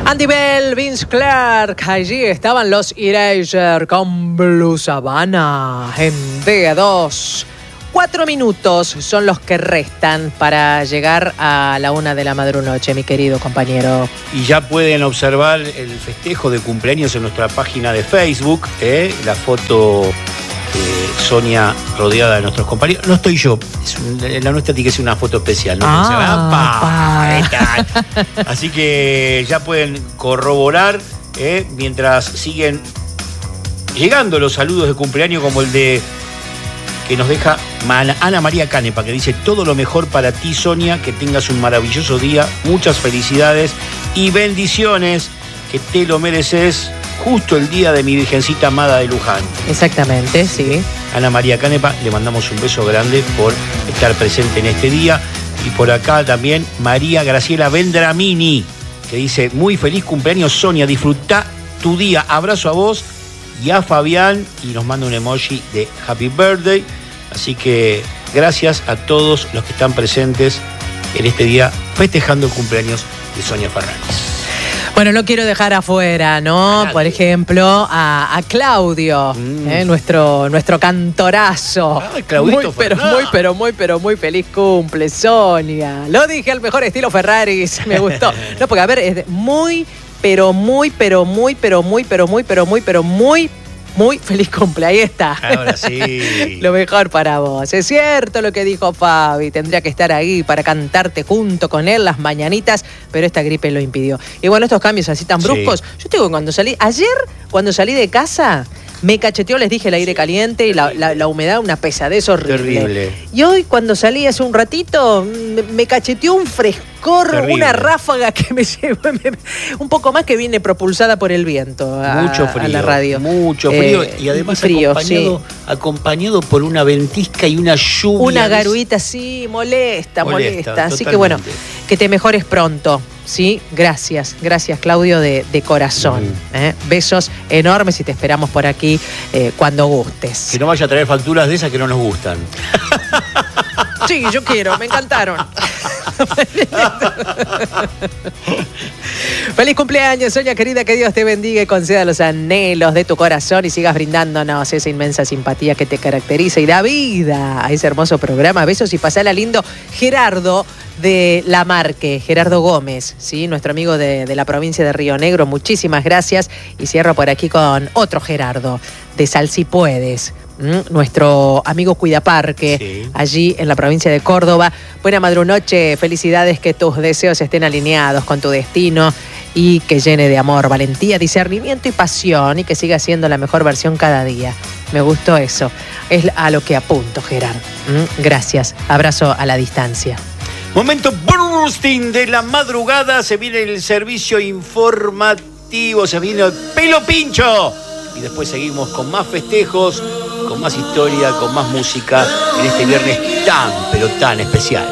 Andy Bell, Vince Clarke, allí estaban los Erasure con Blue Savannah en D2. 4 minutos son los que restan para llegar a la 1 de la madrunoche, mi querido compañero. Y ya pueden observar el festejo de cumpleaños en nuestra página de Facebook, la foto de Sonia rodeada de nuestros compañeros. No estoy yo, la nuestra tiene que ser una foto especial, ¿no? Así que ya pueden corroborar, mientras siguen llegando los saludos de cumpleaños, como el de que nos deja Ana María Canepa, que dice: todo lo mejor para ti, Sonia, que tengas un maravilloso día, muchas felicidades y bendiciones, que te lo mereces, justo el día de mi Virgencita amada de Luján. Exactamente, sí. Ana María Canepa, le mandamos un beso grande por estar presente en este día. Y por acá también María Graciela Vendramini, que dice: muy feliz cumpleaños, Sonia, disfruta tu día, abrazo a vos y a Fabián, y nos manda un emoji de Happy Birthday. Así que gracias a todos los que están presentes en este día festejando el cumpleaños de Sonia Ferraris. Bueno, no quiero dejar afuera, ¿no? Por ejemplo, a Claudio, nuestro cantorazo. Ay, Claudito, muy feliz cumple, Sonia. Lo dije al mejor estilo Ferraris, me gustó. No, porque a ver, es muy feliz cumple, ahí está. Ahora sí. Lo mejor para vos. Es cierto lo que dijo Fabi, tendría que estar ahí para cantarte junto con él las mañanitas, pero esta gripe lo impidió. Y bueno, estos cambios así tan bruscos, yo te digo, cuando salí de casa, me cacheteó, les dije, el aire caliente y la humedad, una pesadez horrible. Y hoy, cuando salí hace un ratito, me cacheteó un frescor, terrible. Una ráfaga que me llevó un poco más, que viene propulsada por el viento mucho frío, a la radio. Mucho frío, y además frío, acompañado por una ventisca y una lluvia. Una garuita, sí, molesta. Así que bueno, que te mejores pronto. Sí, gracias Claudio de corazón. Besos enormes y te esperamos por aquí cuando gustes. Que no vaya a traer facturas de esas que no nos gustan. Sí, yo quiero, me encantaron. Feliz cumpleaños, Sonia querida, que Dios te bendiga y conceda los anhelos de tu corazón y sigas brindándonos esa inmensa simpatía que te caracteriza y da vida a ese hermoso programa. Besos y pasala lindo. Gerardo de Lamarque, Gerardo Gómez, ¿sí? Nuestro amigo de la provincia de Río Negro, muchísimas gracias. Y cierro por aquí con otro Gerardo, de Sal Si Puedes, nuestro amigo Cuidaparque, sí, allí en la provincia de Córdoba. Buena madrunoche, felicidades, que tus deseos estén alineados con tu destino y que llene de amor, valentía, discernimiento y pasión, y que siga siendo la mejor versión cada día. Me gustó eso, es a lo que apunto, Gerardo. Gracias, abrazo a la distancia. Momento bursting de la madrugada, se viene el servicio informativo, se viene el Pelo Pincho. Y después seguimos con más festejos, con más historia, con más música en este viernes tan, pero tan especial.